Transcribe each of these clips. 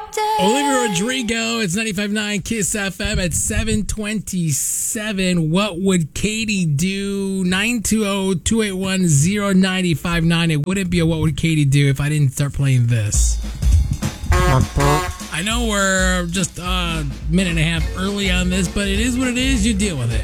Olivia Rodrigo, it's 95.9 Kiss FM at 7:27. What would Katie do? 920-281-0959. It wouldn't be a What Would Katie Do if I didn't start playing this. I know we're just a minute and a half early on this, but it is what it is. You deal with it.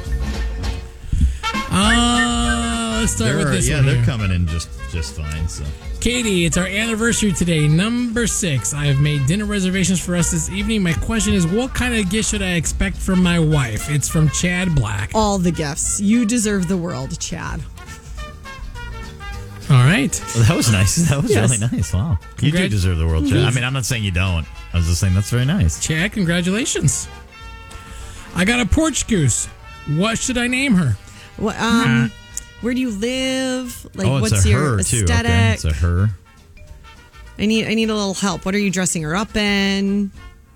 Let's start with this one. Yeah, they're here. coming in just fine. So, Katie, it's our anniversary today, number 6. I have made dinner reservations for us this evening. My question is, what kind of gift should I expect from my wife? It's from Chad Black. All the gifts. You deserve the world, Chad. All right. well, that was nice. That was Yes. really nice. Wow. You do deserve the world, Chad. I mean, I'm not saying you don't. I was just saying that's very nice. Chad, congratulations. I got a porch goose. What should I name her? What, where do you live? Like, it's what's a your her, aesthetic? too. Okay, it's a her. I need a little help. What are you dressing her up in?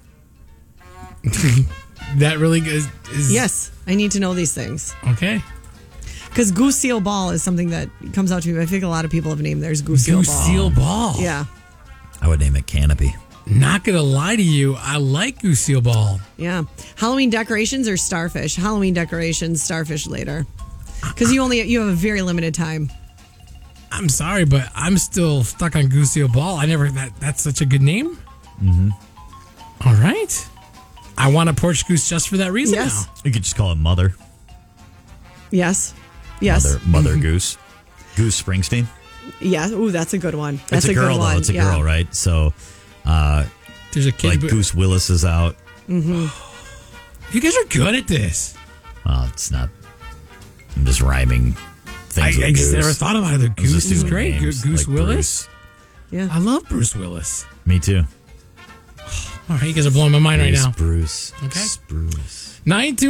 That really is Yes, I need to know these things. okay. Because Goose Seal Ball is something that comes out to me. I think a lot of people have named theirs Goose Seal Ball. Goose Seal Ball. Yeah, I would name it Canopy. Not gonna lie to you, I like Goose Seal Ball. yeah. Halloween decorations or starfish? Halloween decorations, starfish later. Because you have a very limited time. I'm sorry, but I'm still stuck on Goose Seal Ball. That's such a good name. Mm-hmm. All right. I want a porch goose just for that reason Yes. now. You could just call it Mother. Yes. Yes. Mother Goose. Goose Springsteen. Yeah. Ooh, that's a good one. That's It's a girl, good one. though. It's a Yeah. girl, right? So, There's a kid. like Goose Willis is out. You guys are good at this. It's not. I'm just rhyming things with I just Goose. never thought about it. The I was Goose just is doing great. names Goose like Willis. Yeah. I love Bruce Willis. Bruce. Me too. All right, you guys are blowing my mind right now. Bruce. Okay. Bruce.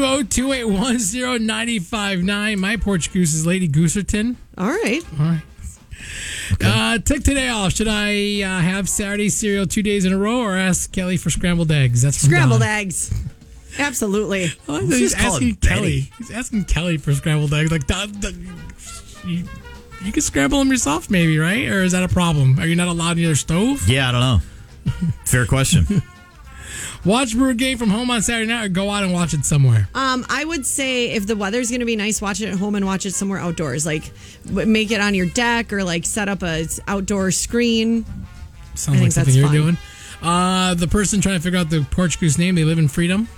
920-281-0959. My porch goose is Lady Gooserton. All right. All right. Took today off. Should I have Saturday cereal 2 days in a row or ask Kelly for scrambled eggs? That's from Scrambled Don. eggs. Absolutely. I like that he's Just call it asking Betty. Kelly. He's asking Kelly for scrambled eggs. Like, you can scramble them yourself, maybe, right? Or is that a problem? Are you not allowed near the stove? Yeah, I don't know. Fair question. Watch Brew Game from home on Saturday night or go out and watch it somewhere? I would say if the weather's going to be nice, watch it at home and watch it somewhere outdoors. Like, make it on your deck or like set up a outdoor screen. Sounds I like think something that's you're fun. doing. The person trying to figure out the porch goose name, they live in Freedom.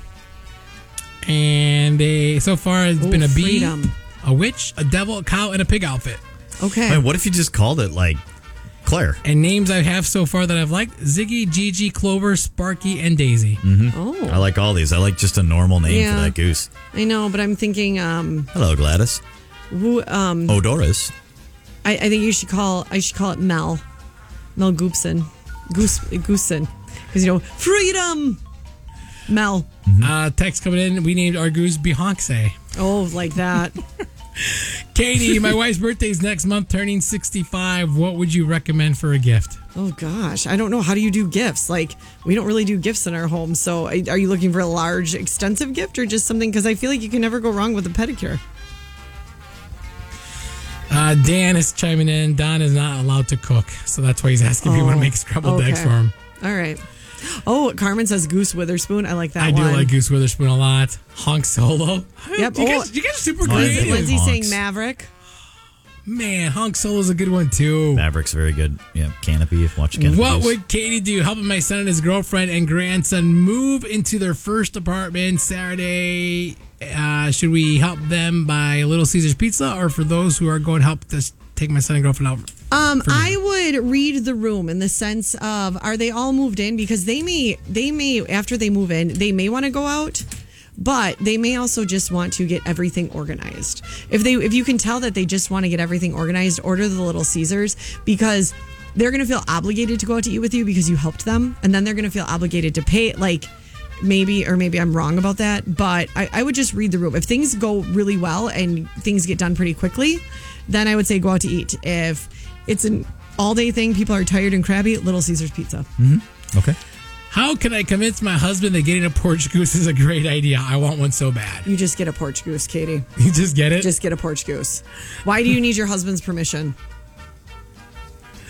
And so far it's been a bee, Freedom. a witch, a devil, a cow, and a pig outfit. Okay. Man, what if you just called it like Claire? And names I have so far that I've liked: Ziggy, Gigi, Clover, Sparky, and Daisy. Oh, I like all these. I like just a normal name Yeah. for that goose. I know, but I'm thinking, Hello, Gladys. Doris. I think I should call it Mel Goopson, Goosen, because freedom. Mel. Text coming in. We named our goose Beyonce. Oh, like that. Katie, my wife's birthday is next month, turning 65. What would you recommend for a gift? Oh gosh, I don't know. How do you do gifts? Like, we don't really do gifts in our home. So, are you looking for a large, extensive gift, or just something? Because I feel like you can never go wrong with a pedicure. Dan is chiming in. Don is not allowed to cook, so that's why he's asking if you want to make scrambled eggs for him. All right. Oh, Carmen says Goose Witherspoon. I like that I one. do like Goose Witherspoon a lot. Honk Solo. Yep. You guys are super Lindsay- creative. Lindsay Honks. saying Maverick. Man, Honk Solo's a good one too. Maverick's very good. Yeah, Canopy. If watch Canopy. What would Katie do? Helping my son and his girlfriend and grandson move into their first apartment Saturday. Should we help them buy Little Caesars Pizza, or for those who are going to help us take my son and girlfriend out? I would read the room in the sense of, are they all moved in? Because they may after they move in, they may want to go out, but they may also just want to get everything organized. If you can tell that they just want to get everything organized, order the Little Caesars, because they're going to feel obligated to go out to eat with you because you helped them, and then they're going to feel obligated to pay. Like, maybe I'm wrong about that, but I would just read the room. If things go really well and things get done pretty quickly, then I would say go out to eat. If it's an all-day thing, people are tired and crabby, Little Caesars Pizza. Okay. How can I convince my husband that getting a porch goose is a great idea? I want one so bad. You just get a porch goose, Katie. You just get it? Just get a porch goose. Why do you need your husband's permission?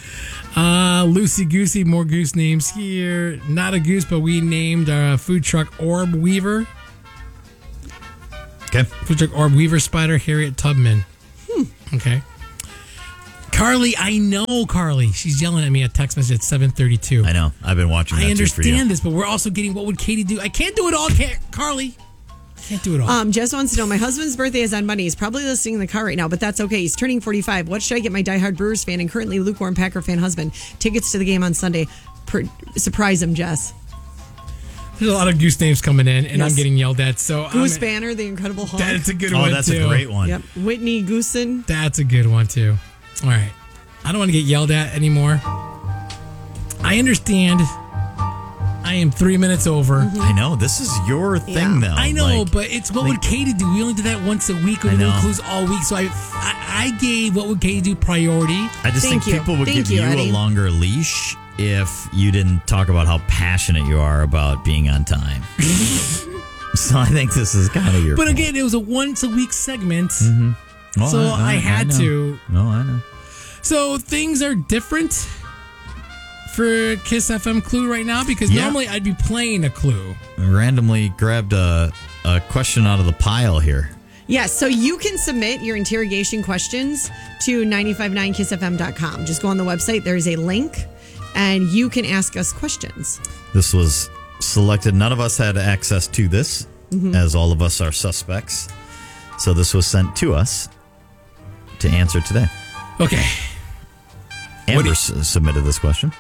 Loosey Goosey, more goose names here. Not a goose, but we named our food truck Orb Weaver. Okay. Food truck Orb Weaver Spider Harriet Tubman. Okay. Carly, I know Carly. She's yelling at me at text message at 7:32. I know. I've been watching that I too for you. understand this, but we're also getting what would Katie do? I can't do it all, Carly. Can't do it all. Jess wants to know, my husband's birthday is on Monday. He's probably listening in the car right now, but that's okay. He's turning 45. What should I get my diehard Brewers fan and currently lukewarm Packer fan husband? Tickets to the game on Sunday. Surprise him, Jess. There's a lot of goose names coming in, and Yes. I'm getting yelled at. So Goose Banner, the Incredible Hulk. That's a good one, Oh, that's too. a great one. Yep. Whitney Goosen. That's a good one, too. All right. I don't want to get yelled at anymore. I understand. I am 3 minutes over. I know. This is your thing Yeah. now. I know, Like, but it's what would Katie do? We only did that once a week. We I do know. clues all week. So I gave what would Katie do priority. I just Thank think you. people would Thank give you, you Eddie. a longer leash if you didn't talk about how passionate you are about being on time. So I think this is kind of your But fault. again, it was a once a week segment. Oh, so I had know. to. No, I know. So things are different for Kiss FM Clue right now because Yeah. normally I'd be playing a clue. I randomly grabbed a question out of the pile here. Yes, so you can submit your interrogation questions to 959kissfm.com. Just go on the website. There's a link, and you can ask us questions. This was selected. None of us had access to this, as all of us are suspects. So this was sent to us to answer today. Okay. Amber submitted this question.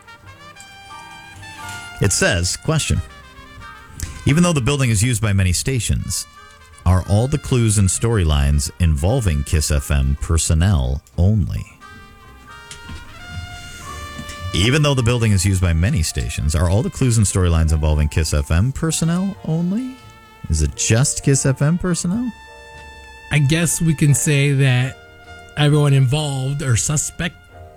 It says, question. Even though the building is used by many stations, are all the clues and storylines involving Kiss FM personnel only? Even though the building is used by many stations, are all the clues and storylines involving Kiss FM personnel only? Is it just Kiss FM personnel? I guess we can say that everyone involved or suspects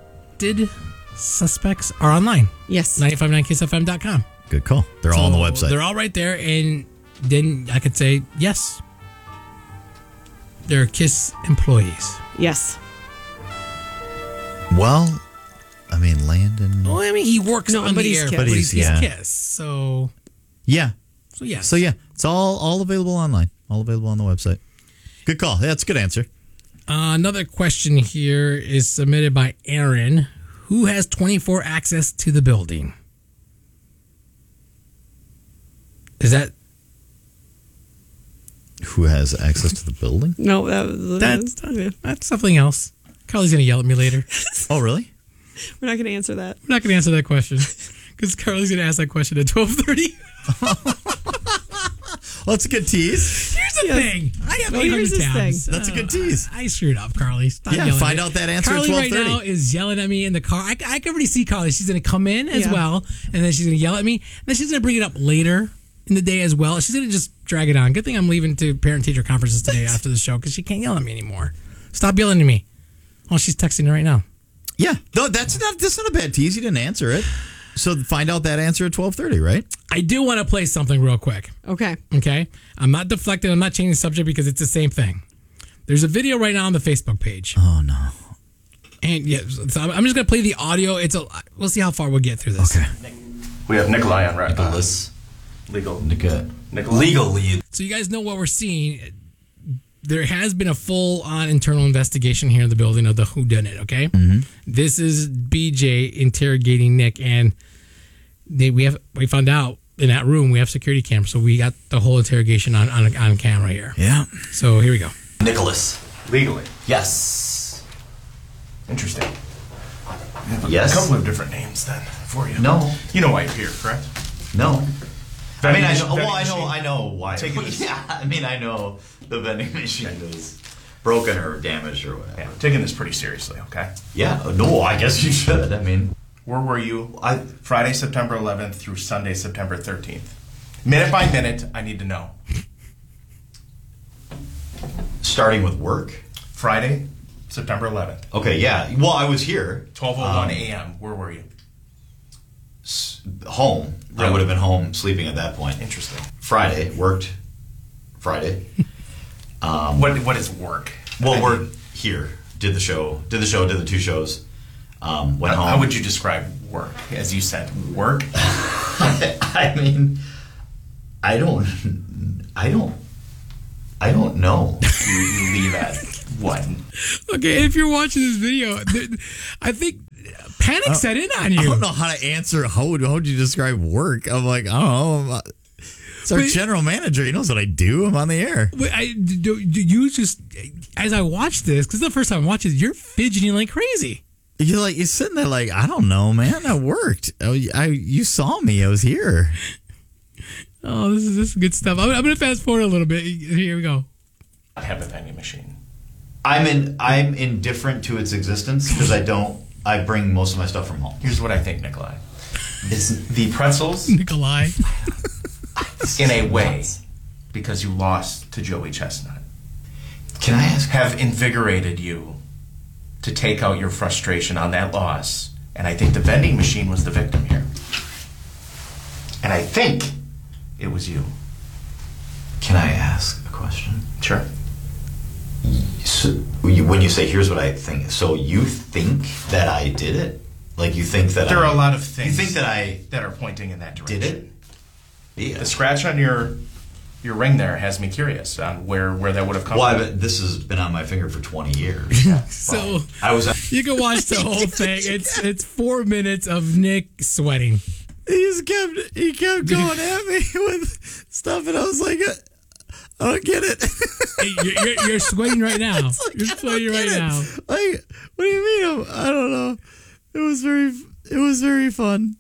are online. Yes. 959kissfm.com. Good call. They're all on the website. They're all right there, and then I could say yes. They're Kiss employees. Yes. Well, I mean, Landon. Well, I mean, he works No, on but the he's air, Kiss. but he's Yeah. Kiss. So Yeah. yes. So yeah, it's all available online. All available on the website. Good call. Yeah, that's a good answer. Another question here is submitted by Aaron. Who has 24 access to the building? Is that Who has access to the building? No, that's something else? Carly's gonna yell at me later. Oh, really? we're not going to answer that. We're not gonna answer that question because Carly's gonna ask that question at 12:30. Well, that's a good tease. Here's the thing. I have Well, 800 here's his tabs. thing. That's a good tease. I screwed up, Carly. Stop Yeah, yelling find at me. out that answer at Carly right 12:30. now is yelling at me in the car. I can already see Carly. She's going to come in as Yeah. well, and then she's going to yell at me. And then she's going to bring it up later in the day as well. She's going to just drag it on. Good thing I'm leaving to parent-teacher conferences today after the show because she can't yell at me anymore. Stop yelling at me. Oh, she's texting right now. Yeah. No, that's not a bad tease. You didn't answer it. So find out that answer at 12:30, right? I do want to play something real quick. Okay. Okay? I'm not deflecting. I'm not changing the subject because it's the same thing. There's a video right now on the Facebook page. Oh no. And yeah, so I'm just going to play the audio. We'll see how far we'll get through this. Okay. We have Nikolai on record. Legal lead. So you guys know what we're seeing. There has been a full-on internal investigation here in the building of the whodunit, okay? Mm-hmm. This is BJ interrogating Nick, and we found out in that room we have security cameras, so we got the whole interrogation on camera here. Yeah. So here we go. Nicholas. Legally. Yes. Interesting. Yes. A couple of different names then for you. No. You know why you're here, correct? No. I mean, I know. Vending Well, machine. I know why. Taking this- Yeah. I mean, I know the vending machine is broken or damaged or whatever. Yeah, I'm taking this pretty seriously, okay? Yeah. No, I guess you should. I mean, Where were you I Friday, September 11th through Sunday, September 13th? Minute by minute, I need to know. starting with work. Friday, September 11th, Okay. Yeah. Well, I was here. 12:01 a.m. Where were you? Home. I would have been home sleeping at that point. Interesting. Friday worked. Friday. What is work? Well, we're here. Did the show. Did the 2 shows. Went home. How would you describe work? As you said, work? I mean, I don't know. You leave at what? Okay, if you're watching this video, I think panic set in on you. I don't know how to answer. How would you describe work? I'm like, I don't know. It's our general manager. He knows what I do. I'm on the air. Do you just, as I watch this, because the first time I watch it, you're fidgeting like crazy. You're sitting there like, I don't know, man. That worked. You saw me. I was here. Oh, this is good stuff. I'm going to fast forward a little bit. Here we go. I have a vending machine. I'm indifferent to its existence because I bring most of my stuff from home. Here's what I think, Nikolai. The pretzels, Nikolai. in a way, because you lost to Joey Chestnut, Can I ask? have invigorated you to take out your frustration on that loss. And I think the vending machine was the victim here. And I think it was you. Can I ask a question? Sure. So, when you say, here's what I think, so you think that I did it? Like, you think that There are a lot of things You think that that are pointing in that direction. did it? Yeah. The scratch on your ring there has me curious on where that would have come Why? from. But this has been on my finger for 20 years. So I was. you can watch the whole thing. It's 4 minutes of Nick sweating. He kept going at me with stuff, and I was like, I don't get it. Hey, you're sweating right now. Like, You're sweating right now. Like, what do you mean? I don't know. It was very fun.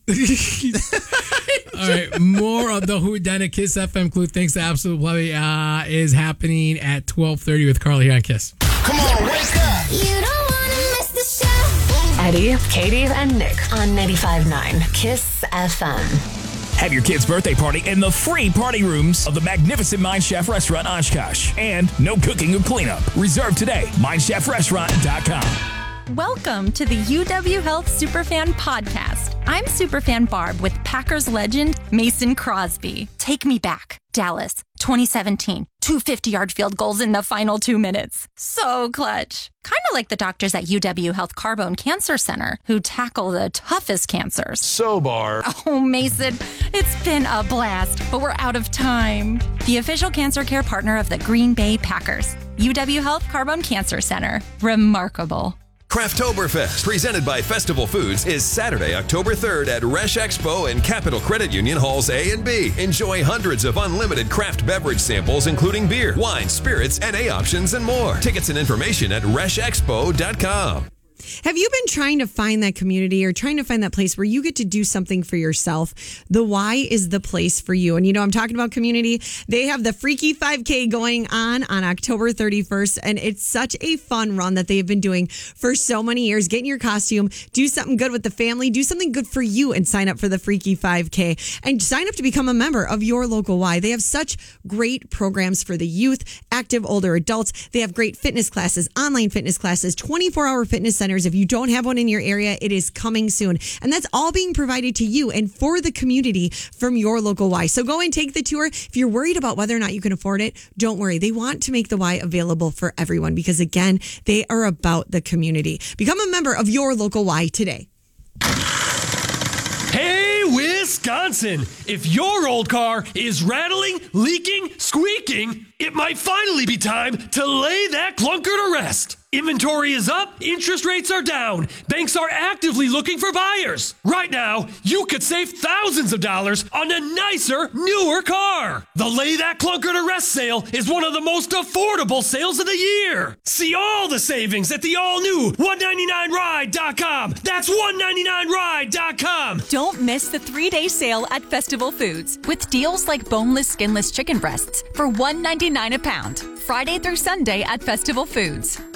All right, more of the Whodunit Kiss FM Clue Thanks to Absolute Play is happening at 12:30 with Carly here on Kiss. Come on, wake up! You don't wanna miss the show. Eddie, Katie, and Nick on 95.9 Kiss FM. Have your kid's birthday party in the free party rooms of the magnificent Mind Chef Restaurant Oshkosh. And no cooking or cleanup. Reserve today. MindChefRestaurant.com. Welcome to the UW Health Superfan Podcast. I'm Superfan Barb with Packers legend Mason Crosby. Take me back. Dallas, 2017. 2 50-yard field goals in the final 2 minutes. So clutch. Kind of like the doctors at UW Health Carbone Cancer Center who tackle the toughest cancers. So, Barb. Oh, Mason, it's been a blast, but we're out of time. The official cancer care partner of the Green Bay Packers. UW Health Carbone Cancer Center. Remarkable. Crafttoberfest, presented by Festival Foods, is Saturday, October 3rd at Resch Expo and Capital Credit Union Halls A and B. Enjoy hundreds of unlimited craft beverage samples, including beer, wine, spirits, NA options, and more. Tickets and information at reschexpo.com. Have you been trying to find that community or trying to find that place where you get to do something for yourself? The Y is the place for you. And I'm talking about community. They have the Freaky 5K going on October 31st. And it's such a fun run that they've been doing for so many years. Get in your costume, do something good with the family, do something good for you and sign up for the Freaky 5K and sign up to become a member of your local Y. They have such great programs for the youth, active older adults. They have great fitness classes, online fitness classes, 24-hour fitness centers. If you don't have one in your area, it is coming soon. And that's all being provided to you and for the community from your local Y. So go and take the tour. If you're worried about whether or not you can afford it, don't worry. They want to make the Y available for everyone because, again, they are about the community. Become a member of your local Y today. Hey, Wisconsin! If your old car is rattling, leaking, squeaking, it might finally be time to lay that clunker to rest. Inventory is up, interest rates are down, banks are actively looking for buyers. Right now, you could save thousands of dollars on a nicer, newer car. The Lay That Clunker to Rest sale is one of the most affordable sales of the year. See all the savings at the all-new 199ride.com. That's 199ride.com. Don't miss the 3-day sale at Festival Foods with deals like boneless, skinless chicken breasts for $1.99 a pound. Friday through Sunday at Festival Foods.